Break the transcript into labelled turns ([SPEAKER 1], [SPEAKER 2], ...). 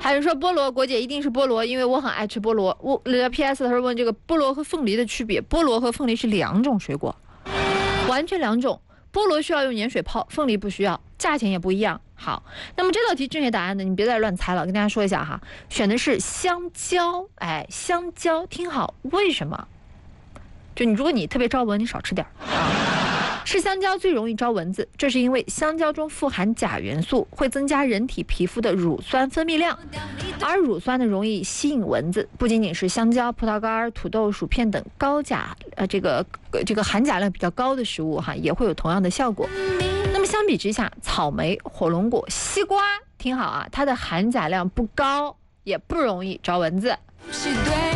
[SPEAKER 1] 还有人说菠萝，国姐一定是菠萝，因为我很爱吃菠萝。PS 他说问这个菠萝和凤梨的区别，菠萝和凤梨是2种水果，完全2种。菠萝需要用盐水泡，凤梨不需要，价钱也不一样。好，那么这道题正确答案呢，你别再乱猜了，跟大家说一下哈，选的是香蕉。哎，香蕉，听好，为什么？就如果你特别招蚊，你少吃点啊。吃香蕉最容易招蚊子，这是因为香蕉中富含钾元素，会增加人体皮肤的乳酸分泌量，而乳酸呢容易吸引蚊子。不仅仅是香蕉、葡萄干、土豆、薯片等高钾这个含钾量比较高的食物哈，也会有同样的效果。那么相比之下，草莓、火龙果、西瓜，听好啊，它的含钾量不高，也不容易招蚊子。